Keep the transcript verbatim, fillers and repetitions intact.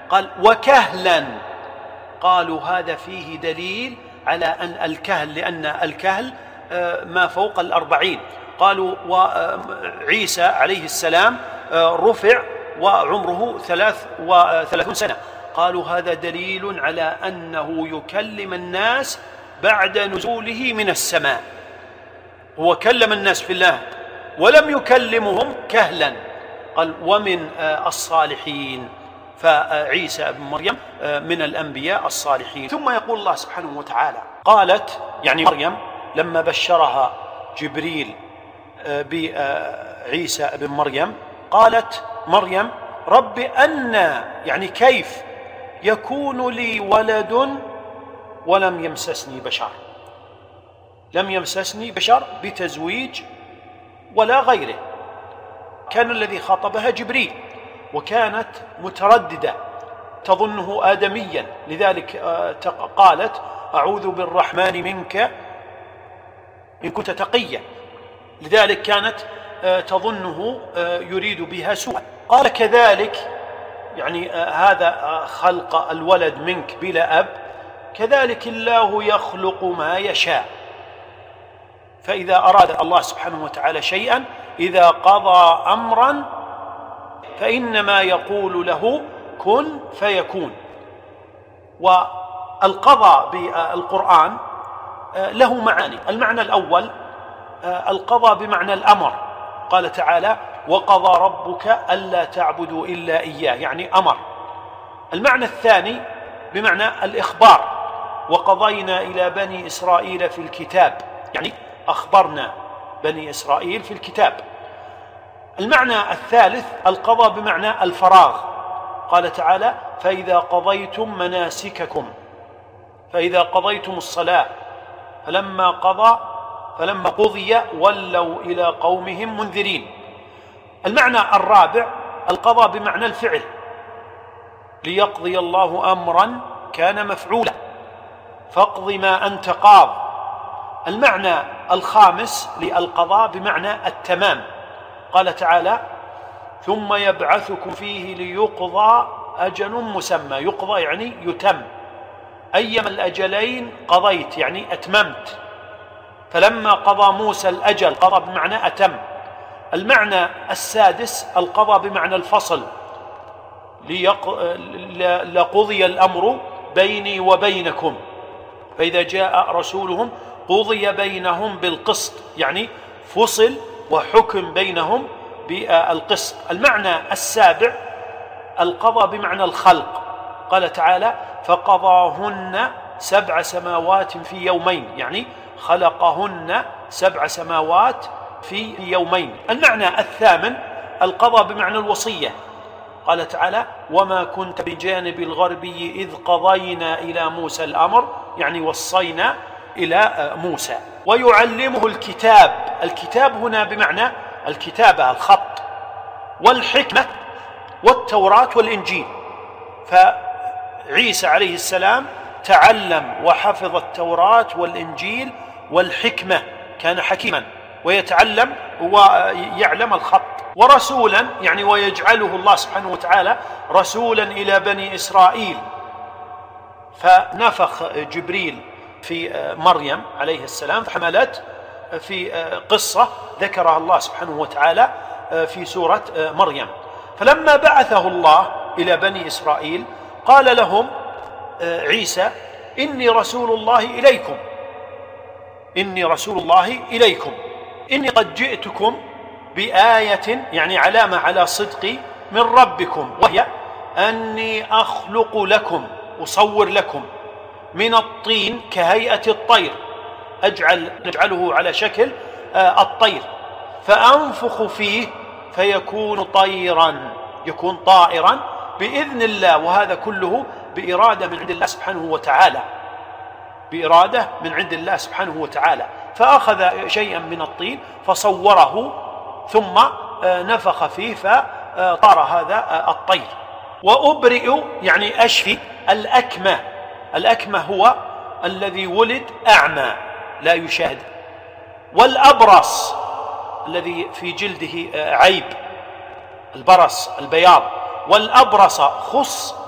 قال وكهلا. قالوا هذا فيه دليل على أن الكهل، لأن الكهل ما فوق الأربعين. قالوا وعيسى عليه السلام رفع وعمره ثلاث وثلاثون سنة. قالوا هذا دليل على أنه يكلم الناس بعد نزوله من السماء. هو كلم الناس في الله ولم يكلمهم كهلا. قال ومن الصالحين، فعيسى ابن مريم من الأنبياء الصالحين. ثم يقول الله سبحانه وتعالى قالت يعني مريم لما بشرها جبريل بعيسى ابن مريم، قالت مريم رب أنى، يعني كيف يكون لي ولد ولم يمسسني بشر، لم يمسسني بشر بتزويج ولا غيره. كان الذي خاطبها جبريل، وكانت مترددة تظنه آدميا، لذلك قالت أعوذ بالرحمن منك إن كنت تقيا، لذلك كانت تظنه يريد بها سوءا. قال كذلك، يعني هذا خلق الولد منك بلا أب، كذلك الله يخلق ما يشاء. فإذا أراد الله سبحانه وتعالى شيئا، إذا قضى أمرا فإنما يقول له كن فيكون. والقضاء بالقرآن له معاني. المعنى الأول القضاء بمعنى الأمر، قال تعالى وقضى ربك ألا تعبدوا إلا إياه، يعني أمر. المعنى الثاني بمعنى الإخبار، وقضينا إلى بني إسرائيل في الكتاب، يعني أخبرنا بني إسرائيل في الكتاب. المعنى الثالث القضاء بمعنى الفراغ، قال تعالى فإذا قضيتم مناسككم، فإذا قضيتم الصلاة فلما قضى فلما قضي ولوا إلى قومهم منذرين. المعنى الرابع القضاء بمعنى الفعل، ليقضي الله أمرا كان مفعولا فاقض ما أنت قاض. المعنى الخامس للقضاء بمعنى التمام، قال تعالى ثم يبعثكم فيه ليقضى أجل مسمى. يقضى يعني يتم، أيما الأجلين قضيت يعني أتممت. فلما قضى موسى الأجل قضى بمعنى أتم. المعنى السادس القضاء بمعنى الفصل، لقضي الأمر بيني وبينكم فإذا جاء رسولهم قضي بينهم بالقسط، يعني فصل وحكم بينهم بالقسط. المعنى السابع القضاء بمعنى الخلق، قال تعالى فقضاهن سبع سماوات في يومين، يعني خلقهن سبع سماوات في يومين. المعنى الثامن القضاء بمعنى الوصية، قال تعالى وما كنت بجانب الغربي إذ قضينا إلى موسى الأمر، يعني وصينا إلى موسى. ويعلمه الكتاب، الكتاب هنا بمعنى الكتابة الخط، والحكمة والتوراة والإنجيل. فعيسى عليه السلام تعلم وحفظ التوراة والإنجيل والحكمة، كان حكيما ويتعلم ويعلم الخط. ورسولا يعني ويجعله الله سبحانه وتعالى رسولا إلى بني إسرائيل. فنفخ جبريل في مريم عليه السلام فحملت في قصة ذكرها الله سبحانه وتعالى في سورة مريم. فلما بعثه الله إلى بني إسرائيل قال لهم عيسى إني رسول الله إليكم، إني رسول الله إليكم إني قد جئتكم بآية، يعني علامة على صدقي من ربكم، وهي أني أخلق لكم أصور لكم من الطين كهيئة الطير، أجعل نجعله على شكل الطير فأنفخ فيه فيكون طيرا، يكون طائرا بإذن الله. وهذا كله بإرادة من عند الله سبحانه وتعالى، بإرادة من عند الله سبحانه وتعالى. فأخذ شيئا من الطين فصوره ثم نفخ فيه فطار هذا الطير. وأبرئ يعني أشفي الأكمة، الأكمة هو الذي ولد أعمى لا يشاهد، والأبرص الذي في جلده عيب، البرص البياض، والأبرص خص